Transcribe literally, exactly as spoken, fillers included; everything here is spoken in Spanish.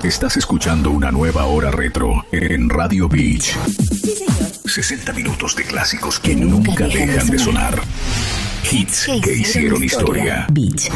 Estás escuchando una nueva hora retro en Radio Beach. Sí, señor. sesenta minutos de clásicos que nunca dejan de sonar. Hits que hicieron historia. Beach.